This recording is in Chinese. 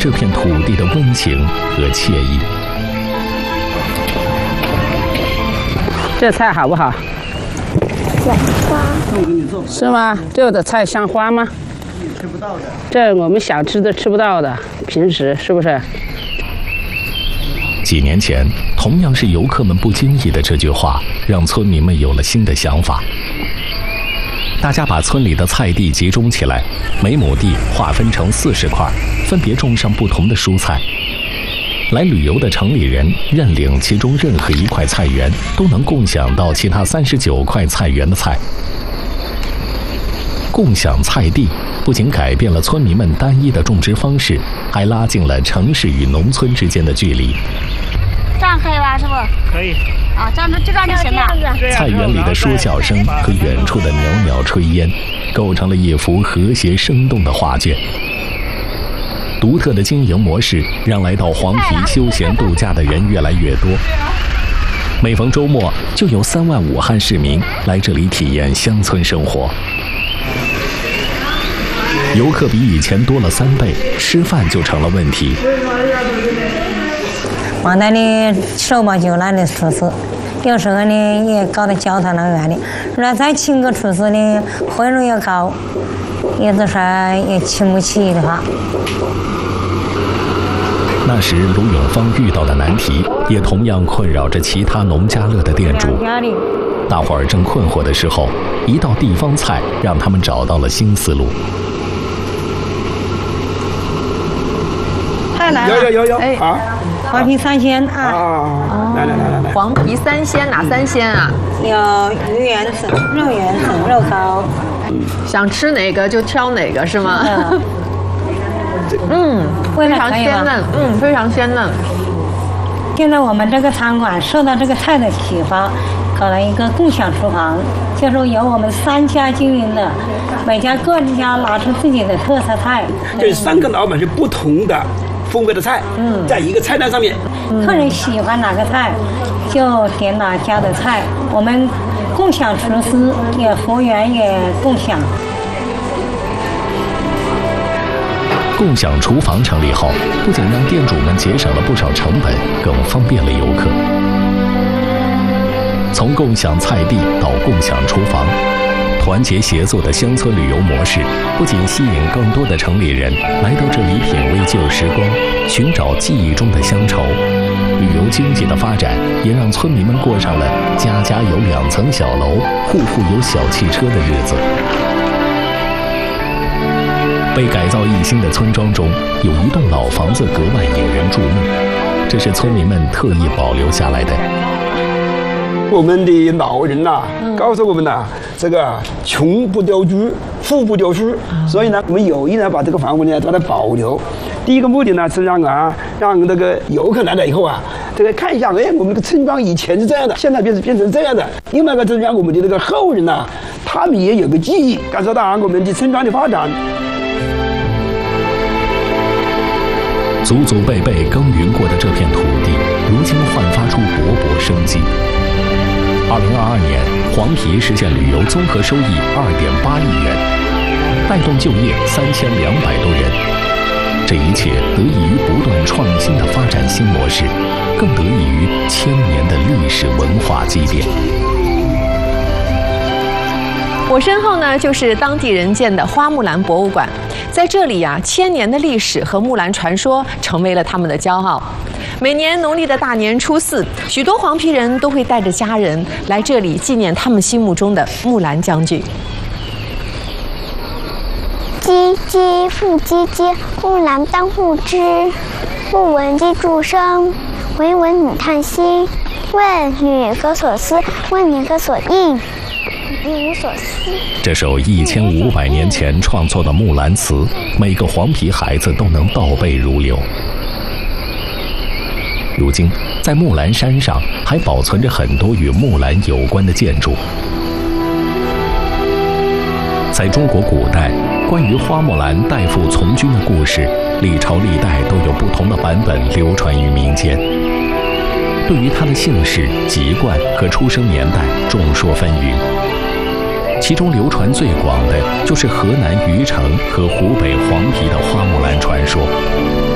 这片土地的温情和惬意。 这菜好不好？是吗？这的菜像花吗？ 吃不到的。 这我们小吃都吃不到的，平时是不是？ 几年前，同样是游客们不经意的这句话，让村民们有了新的想法。大家把村里的菜地集中起来，每亩地划分成40块，分别种上不同的蔬菜。来旅游的城里人认领其中任何一块菜园，都能共享到其他39块菜园的菜。共享菜地不仅改变了村民们单一的种植方式，还拉近了城市与农村之间的距离。 这样可以吧，师傅？ 可以。 啊，这样就行了。 菜园里的说笑声和远处的袅袅炊烟，构成了一幅和谐生动的画卷。独特的经营模式让来到黄陂休闲度假的人越来越多。每逢周末，就有3万武汉市民来这里体验乡村生活。游客比以前多了3倍，吃饭就成了问题。 往那里手把就懒得厨师，有时候呢也搞得焦头烂额的。那再请个厨师呢，费用也高，有的时候也请不起的话。 那时卢永芳遇到的难题，也同样困扰着其他农家乐的店主。大伙儿正困惑的时候，一道地方菜让他们找到了新思路。 太来了， 有啊！ 黄皮3鲜啊！ 来， 黄皮3鲜，哪3鲜啊？ 有鱼圆整、肉圆整、肉糕。 想吃哪个就挑哪个是吗？非常鲜嫩，非常鲜嫩。 现在我们这个餐馆受到这个菜的启发，搞了一个共享厨房，就是由我们3家经营的，每家各家拿出自己的特色菜。 这3个老板是不同的风味的菜，在一个菜单上面， 客人喜欢哪个菜，就点哪家的菜。我们共享厨师，也服务员也共享。 共享厨房成立后，不仅让店主们节省了不少成本，更方便了游客。从共享菜地到共享厨房，团结协作的乡村旅游模式，不仅吸引更多的城里人来到这里品味旧时光，寻找记忆中的乡愁。旅游经济的发展，也让村民们过上了家家有2层小楼、户户有小汽车的日子。被改造一新的村庄中，有一栋老房子格外引人注目，这是村民们特意保留下来的。 我们的老人呐，告诉我们呐，这个穷不丢车，富不丢书，所以呢，我们有意呢把这个房屋呢把它保留。第一个目的呢是让那个游客来了以后啊，这个看一下，我们这个村庄以前是这样的，现在变成这样的。另外一个是让我们的这个后人呐，他们也有个记忆，感受到我们的村庄的发展。 祖祖辈辈耕耘过的这片土地，如今焕发出勃勃生机。2022年，黄陂实现旅游综合收益2.8亿元，带动就业3200多人。这一切得益于不断创新的发展新模式，更得益于1000年的历史文化积淀。 我身后呢，就是当地人建的花木兰博物馆。在这里呀，1000年的历史和木兰传说成为了他们的骄傲。每年农历的大年初4，许多黄陂人都会带着家人来这里纪念他们心目中的木兰将军。 唧唧复唧唧，木兰当户织。不闻机杼声，惟闻女叹息。问女何所思？问女何所应？一无所思。 这首1500年前创作的《木兰辞》，每个黄陂孩子都能倒背如流。如今，在木兰山上还保存着很多与木兰有关的建筑。在中国古代，关于花木兰代父从军的故事，历朝历代都有不同的版本流传于民间。对于她的姓氏、籍贯和出生年代，众说纷纭。其中流传最广的就是河南虞城和湖北黄陂的花木兰传说。